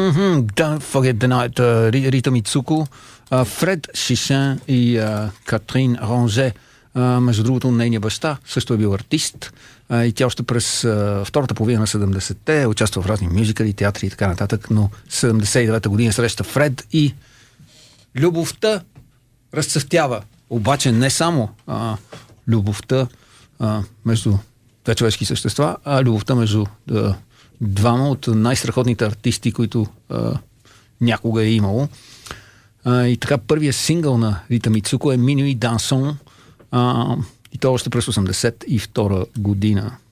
Don't Forget the Night, Рита Мицуко, Фред Шишен и Катрин Ронже. Между другото, нейният баща също е бил артист и тя още през втората половина на 70-те участва в разни мюзикали, театри и така нататък, но 79-та година среща Фред и любовта разцъфтява. Обаче не само любовта между две човешки същества, а любовта между двама от най-страхотните артисти, които някога е имало. И така, първият сингъл на Рита Мицуко е Minuit Dansons, и то още през 82 година.